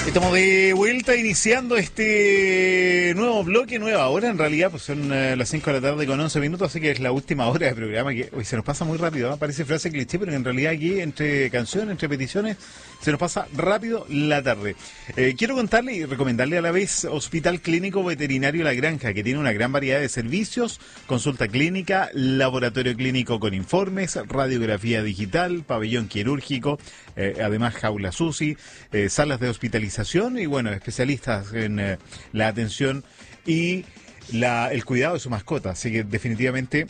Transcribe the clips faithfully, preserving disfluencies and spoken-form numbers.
Estamos de vuelta iniciando este nuevo bloque, nueva hora. En realidad pues son uh, las cinco de la tarde con once minutos, así que es la última hora de programa que hoy se nos pasa muy rápido, ¿eh? Parece frase cliché, pero en realidad aquí entre canciones, entre peticiones, se nos pasa rápido la tarde. Eh, quiero contarle y recomendarle a la vez Hospital Clínico Veterinario La Granja, que tiene una gran variedad de servicios: consulta clínica, laboratorio clínico con informes, radiografía digital, pabellón quirúrgico, eh, además jaula SUSI, eh, salas de hospitalización y bueno, especialistas en eh, la atención y la, el cuidado de su mascota. Así que definitivamente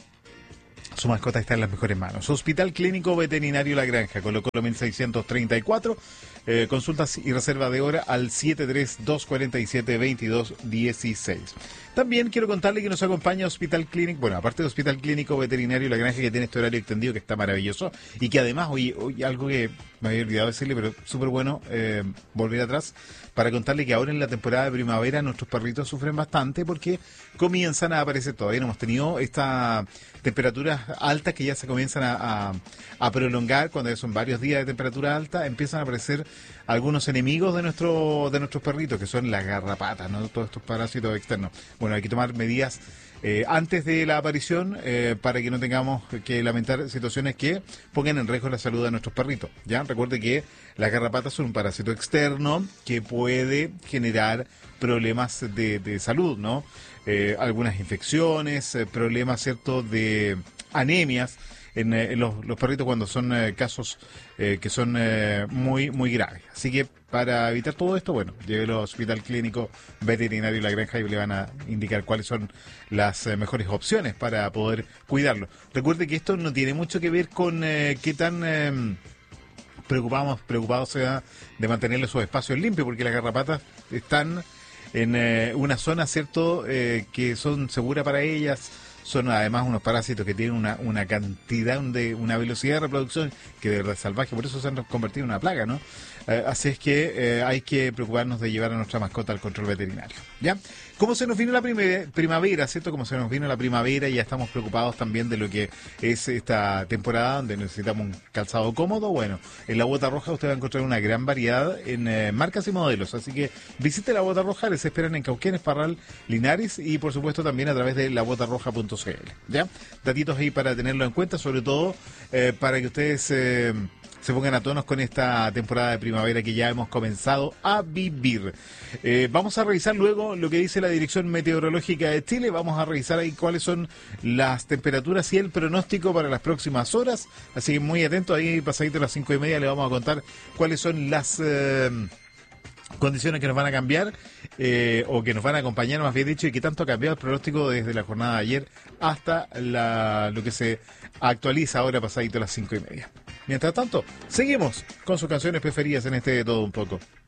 su mascota está en las mejores manos. Hospital Clínico Veterinario La Granja, Colo Colo mil seiscientos treinta y cuatro. Eh, consultas y reserva de hora al siete tres dos cuatro siete dos dos uno seis. También quiero contarle que nos acompaña Hospital Clínico, bueno, aparte de Hospital Clínico Veterinario La Granja, que tiene este horario extendido que está maravilloso y que además, hoy, hoy algo que me había olvidado decirle, pero súper bueno eh, volver atrás para contarle que ahora en la temporada de primavera nuestros perritos sufren bastante porque comienzan a aparecer, todavía no hemos tenido estas temperaturas altas que ya se comienzan a, a, a prolongar, cuando son varios días de temperatura alta, empiezan a aparecer algunos enemigos de nuestro de nuestros perritos, que son las garrapatas, ¿no? Todos estos parásitos externos. Bueno, hay que tomar medidas eh, antes de la aparición eh, para que no tengamos que lamentar situaciones que pongan en riesgo la salud de nuestros perritos. Ya recuerde que las garrapatas son un parásito externo que puede generar problemas de, de salud, ¿no? Eh, algunas infecciones, eh, problemas, ¿cierto?, de anemias en, eh, en los, los perritos cuando son eh, casos eh, que son eh, muy muy graves. Así que para evitar todo esto, bueno, llévelo al Hospital Clínico Veterinario La Granja y le van a indicar cuáles son las eh, mejores opciones para poder cuidarlo. Recuerde que esto no tiene mucho que ver con eh, qué tan eh, preocupados, preocupados sea de mantenerle sus espacios limpios, porque las garrapatas están en eh, una zona, ¿cierto?, eh, que son seguras para ellas. Son además unos parásitos que tienen una, una cantidad, de una velocidad de reproducción que de verdad es salvaje, por eso se han convertido en una plaga, ¿no? Eh, así es que eh, hay que preocuparnos de llevar a nuestra mascota al control veterinario, ¿ya? Como se nos vino la prime- primavera, ¿cierto? Como se nos vino la primavera, ya estamos preocupados también de lo que es esta temporada donde necesitamos un calzado cómodo. Bueno, en la Bota Roja usted va a encontrar una gran variedad en eh, marcas y modelos, así que visite la Bota Roja, les esperan en Cauquenes, Parral, Linares y por supuesto también a través de la bota roja punto c l, ¿ya? Datitos ahí para tenerlo en cuenta, sobre todo eh, para que ustedes eh, se pongan a tonos con esta temporada de primavera que ya hemos comenzado a vivir. Eh, vamos a revisar luego lo que dice la Dirección Meteorológica de Chile. Vamos a revisar ahí cuáles son las temperaturas y el pronóstico para las próximas horas. Así que muy atento, ahí pasadito a las cinco y media le vamos a contar cuáles son las eh, condiciones que nos van a cambiar eh, o que nos van a acompañar, más bien dicho, y que tanto ha cambiado el pronóstico desde la jornada de ayer hasta la, lo que se actualiza ahora pasadito a las cinco y media. Mientras tanto, seguimos con sus canciones preferidas en este de Todo Un Poco.